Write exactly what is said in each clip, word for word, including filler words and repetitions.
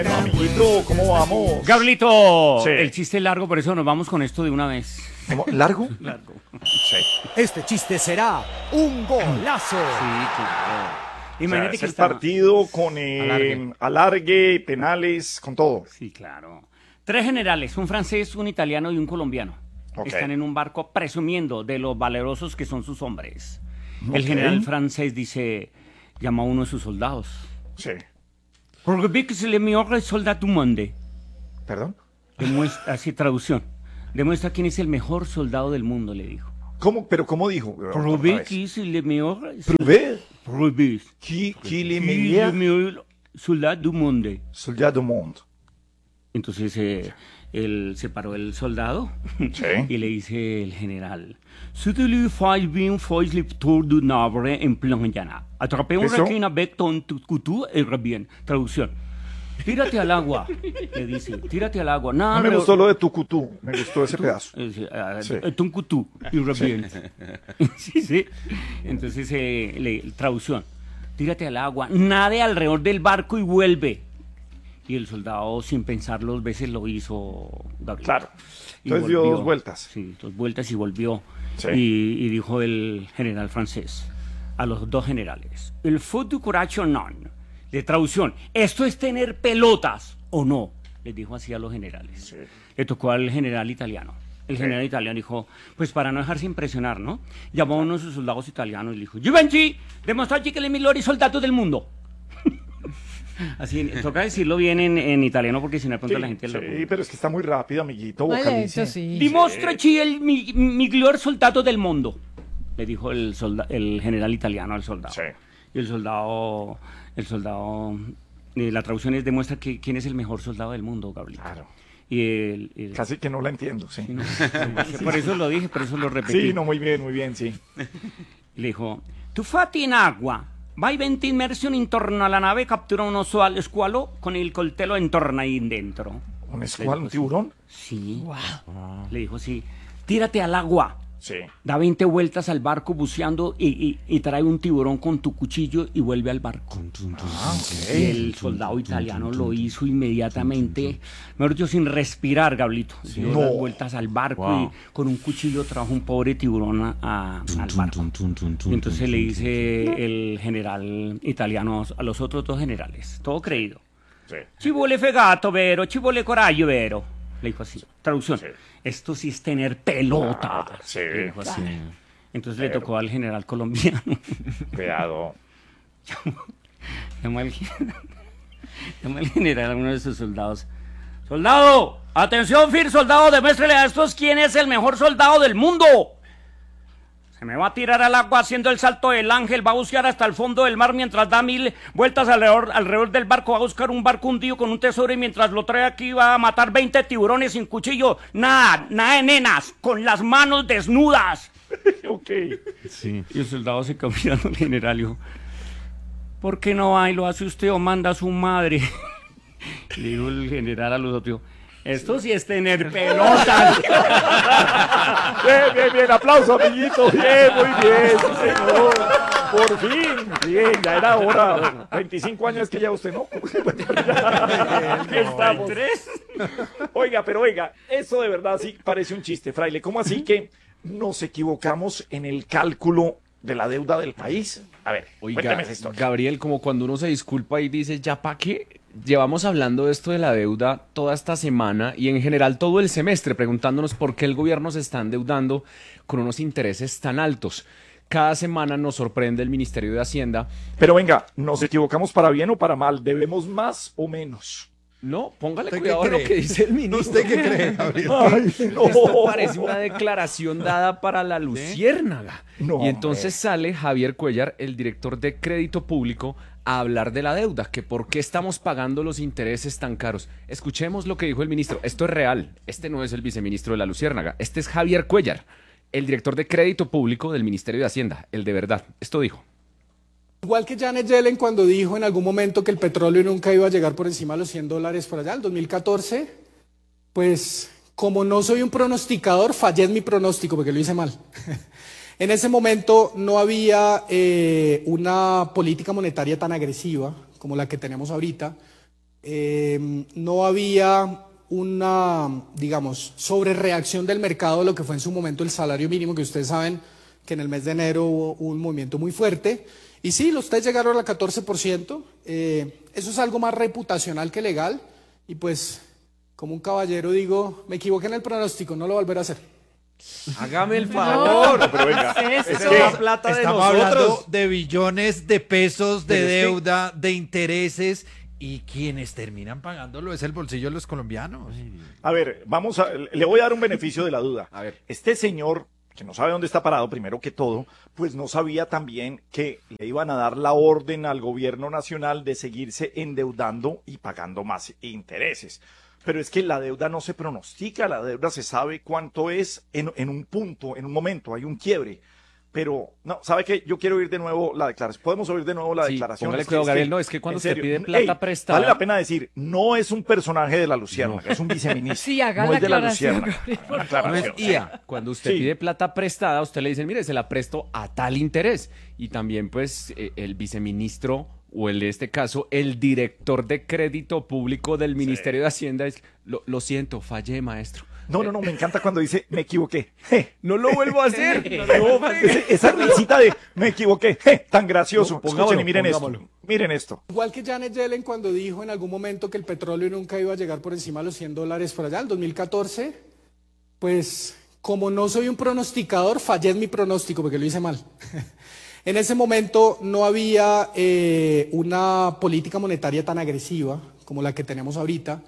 Amiguito, ¿cómo vamos? Gabrielito, Sí. el chiste es largo, por eso nos vamos con esto de una vez. ¿Cómo? ¿Largo? Largo. Sí. Este chiste será un golazo. Sí, claro. O Imagínate sea, es que el está... partido con eh, Alargue. alargue, penales, con todo. Sí, claro. Tres generales, un francés, un italiano y un colombiano. Ok. Están en un barco presumiendo de lo valerosos que son sus hombres. El Ok. general francés dice, llama a uno de sus soldados. Sí. Porque que se le mejor soldat du monde. ¿Perdón? Demuestra, así traducción. Demuestra quién es el mejor soldado del mundo, le dijo. ¿Cómo? ¿Pero cómo dijo? Otra Prouvé vez. que es el mejor... Prouvé. Prouvé. Qui, qui le Qui meilleur le mejor soldat du monde. soldat du monde. Entonces eh, él se paró el soldado Sí. y le dice el general: C'était le five bien fois le tour du Navarre en plan llana. Atrapé un ¿Eso? requin avec ton couteau et bien. Traducción. Tírate al agua, le dice. Tírate al agua. No, No me pero- gustó lo de Tucutú. Me gustó ese pedazo. Eh, sí, ah, Sí. eh, ton couteau y bien. Sí, sí. Entonces, eh, le- traducción. Tírate al agua, nade alrededor del barco y vuelve. Y el soldado, sin pensar dos veces, lo hizo, Gabriel. Claro. Y Entonces dio volvió. dos vueltas. Sí, dos vueltas y volvió. Sí. Y, y dijo el general francés a los dos generales: el faut du courage o non. De traducción: esto es tener pelotas o no. Les dijo así a los generales. Sí. Le tocó al general italiano. El Sí. general italiano dijo, pues para no dejarse impresionar, ¿no? Llamó a uno de sus soldados italianos y le dijo: Givenchy, demostrarci que le migliori soldado del mundo. Así, toca decirlo bien en, en italiano porque si no de pronto Sí, la gente lo... sí, pero es que está muy rápido, amiguito. Vale, vocalice. eso sí. Dimostraci el mi- miglior soldado del mundo, le dijo el, solda- el general italiano al soldado. Sí. Y el soldado, el soldado, eh, la traducción es: demuestra que quién es el mejor soldado del mundo, Gabriel. Claro. Y el, el- Casi que no la entiendo, sí. no, por eso lo dije, por eso lo repetí. Sí, no, muy bien, muy bien, sí. Le dijo: tu fatti in acqua, vai venti immersioni intorno alla nave, captura uno sual- squalo con il coltello e torna ahí dentro. ¿Un Le escual, dijo, un tiburón? Sí. Le dijo: sí, tírate al agua. Sí. Da veinte vueltas al barco buceando y, y- y trae un tiburón con tu cuchillo y vuelve al barco. Ah, ok. Y el soldado italiano lo hizo inmediatamente, mejor dicho, sin respirar, Gablito. Dio No. las vueltas al barco Wow. y con un cuchillo trajo un pobre tiburón a- a- al barco. Y entonces le dice el general italiano a los otros dos generales, todo creído: Sí. ci vuole fegato, vero, ci vuole coraggio, vero. Le dijo así. Traducción: Sí. esto sí es tener pelota. Claro, sí. Le dijo así. Entonces le Pero- tocó al general colombiano. Cuidado. Llama al, llama al general a uno de sus soldados: ¡soldado! ¡Atención, Fir, soldado! ¡Demuéstrele a estos quién es el mejor soldado del mundo! Se me va a tirar al agua haciendo el salto del ángel, va a bucear hasta el fondo del mar mientras da mil vueltas alrededor, alrededor del barco, va a buscar un barco hundido con un tesoro y mientras lo trae aquí va a matar veinte tiburones sin cuchillo. Nada, nada de nenas, con las manos desnudas. Ok. Sí. Y el soldado se quedó mirando al general y dijo: ¿por qué no va y lo hace usted o manda a su madre? Le dijo el general a los otros: esto sí es tener pelotas. Bien, bien, bien. Aplauso, amiguito. Bien, muy bien. Sí, señor. Por fin. Bien, ya era hora. veinticinco años que ya usted no. Aquí estamos. Oiga, pero oiga, eso de verdad sí parece un chiste, fraile. ¿Cómo así que nos equivocamos en el cálculo de la deuda del país? A ver, Oiga, cuéntame esa historia. Gabriel, como cuando uno se disculpa y dice, ¿ya pa' qué? Llevamos hablando de esto de la deuda toda esta semana y en general todo el semestre, preguntándonos por qué el gobierno se está endeudando con unos intereses tan altos. Cada semana nos sorprende el Ministerio de Hacienda. Pero venga, ¿nos equivocamos para bien o para mal? ¿Debemos más o menos? No, póngale ¿Usted cuidado qué a lo cree? que dice el ministro. ¿Usted qué cree, Gabriel? Ay, no. Esto parece una declaración dada para la luciérnaga. No, y entonces hombre. sale Javier Cuellar, el director de Crédito Público, a hablar de la deuda, que por qué estamos pagando los intereses tan caros. Escuchemos lo que dijo el ministro. Esto es real. Este no es el viceministro de la luciérnaga. Este es Javier Cuellar, el director de Crédito Público del Ministerio de Hacienda, el de verdad. Esto dijo. Igual que Janet Yellen cuando dijo en algún momento que el petróleo nunca iba a llegar por encima de los cien dólares por allá, en dos mil catorce, pues como no soy un pronosticador, fallé en mi pronóstico porque lo hice mal. En ese momento no había eh, una política monetaria tan agresiva como la que tenemos ahorita, eh, no había una, digamos, sobrereacción del mercado a lo que fue en su momento el salario mínimo, que ustedes saben que en el mes de enero hubo un movimiento muy fuerte. Y sí, los test llegaron al catorce por ciento. Eh, eso es algo más reputacional que legal. Y pues, como un caballero digo, me equivoqué en el pronóstico, no lo volveré a hacer. Hágame el favor. No, pero venga, es es eso? que- la plata de Estamos nosotros. hablando de billones de pesos de Pero es que- deuda, de intereses, y quienes terminan pagándolo es el bolsillo de los colombianos. A ver, vamos a, le voy a dar un beneficio de la duda. A ver. Este señor, que no sabe dónde está parado, primero que todo, pues no sabía también que le iban a dar la orden al gobierno nacional de seguirse endeudando y pagando más intereses. Pero es que la deuda no se pronostica, la deuda se sabe cuánto es en, en un punto, en un momento, hay un quiebre. Pero, no, ¿sabe qué? Yo quiero oír de nuevo la declaración. ¿Podemos oír de nuevo la Sí, declaración? póngale Es que- cuidado, es que, Gabriel. No, es que cuando en usted serio, pide plata ey, prestada- Vale la pena decir, no es un personaje de la Luciérnaga, es un viceministro. Sí, haga no la es de la aclaración, Luciérnaga. Gabriel, por Una favor. No es aclaración. I A. Cuando usted Sí. pide plata prestada, usted le dice, mire, se la presto a tal interés. Y también, pues, eh, el viceministro, o en este caso, el director de crédito público del Ministerio de Hacienda, es, lo, lo siento, fallé, maestro. No, no, no, me encanta cuando dice, me equivoqué. Je, No lo vuelvo a hacer. no, ese- esa risita de, me equivoqué, je, tan gracioso. No, pongámoslo, Escuchen y miren pongámoslo. esto. Miren esto. Igual que Janet Yellen cuando dijo en algún momento que el petróleo nunca iba a llegar por encima de los cien dólares por allá, en dos mil catorce, pues como no soy un pronosticador, fallé en mi pronóstico porque lo hice mal. En ese momento no había eh, una política monetaria tan agresiva como la que tenemos ahorita.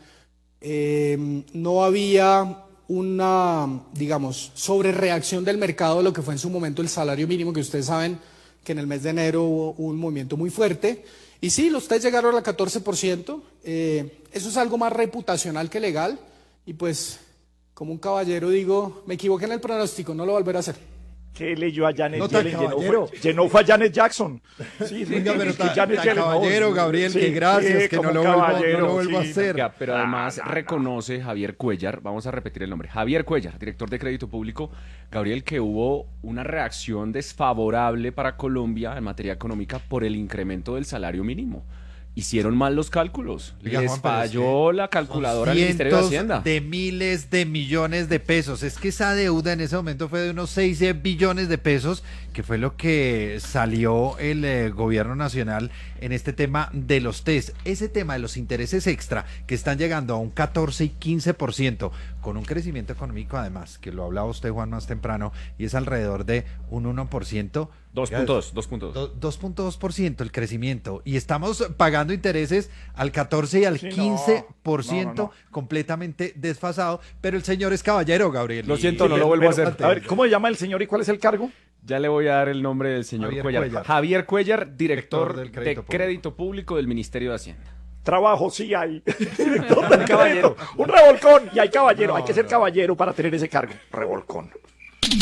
Eh, no había una, digamos, sobrereacción del mercado a lo que fue en su momento el salario mínimo, que ustedes saben que en el mes de enero hubo un movimiento muy fuerte. Y sí, los test llegaron al catorce por ciento. Eh, eso es algo más reputacional que legal. Y pues, como un caballero digo, me equivoqué en el pronóstico, no lo volveré a hacer. ¿Qué leyó a Janet No tan Yellen? Llenó caballero. fue, llenó fue a Janet Jackson. Sí, sí, Oiga, pero es que tan- Janet tan Yellen, no, caballero, Gabriel, que gracias, que como no lo un vuelvo- no lo caballero, vuelvo a sí. hacer. Oiga, pero Ah, además no, no. reconoce Javier Cuellar, vamos a repetir el nombre, Javier Cuellar, director de crédito público, Gabriel, que hubo una reacción desfavorable para Colombia en materia económica por el incremento del salario mínimo. Hicieron mal los cálculos, Oiga, les Juan, pero es falló que la calculadora son del Ministerio de cientos Hacienda. de miles de millones de pesos. Es que esa deuda en ese momento fue de unos seis billones de pesos, que fue lo que salió el eh, gobierno nacional en este tema de los test. Ese tema de los intereses extra, que están llegando a un catorce y quince por ciento, con un crecimiento económico además, que lo hablaba usted, Juan, más temprano, y es alrededor de un uno por ciento. Dos Oiga, puntos, dos puntos. Do- dos punto dos por ciento el crecimiento, y estamos pagando intereses al catorce y al Sí, no. quince por ciento, No, no, no. completamente desfasado, pero el señor es caballero, Gabriel. Lo y- siento, no lo vuelvo a Pero, hacer. A ver, ¿cómo se llama el señor y cuál es el cargo? Ya le voy a dar el nombre del señor Javier Cuellar. Cuellar. Javier Cuellar, director Director del de Crédito crédito, Público. público del Ministerio de Hacienda. Trabajo, sí hay. Director del crédito. Un revolcón. Y hay caballero. No, hay que ser no. caballero para tener ese cargo. Revolcón.